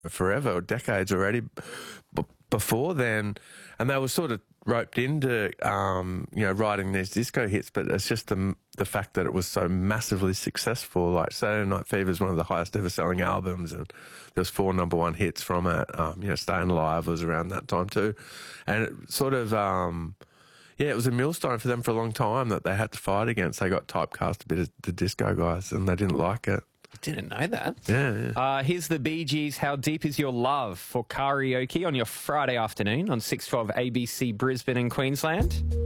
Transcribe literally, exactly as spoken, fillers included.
forever, decades already. B- before then, and they were sort of roped into, um, you know, writing these disco hits, but it's just the the fact that it was so massively successful. Like Saturday Night Fever is one of the highest ever selling albums, and there's four number one hits from it. Um, you know, Staying Alive was around that time too, and it sort of, um, yeah, it was a millstone for them for a long time that they had to fight against. They got typecast a bit as the disco guys, and they didn't like it. Didn't know that. Yeah, yeah. Uh, here's the Bee Gees, How Deep Is Your Love, for karaoke on your Friday afternoon on six twelve A B C Brisbane and Queensland.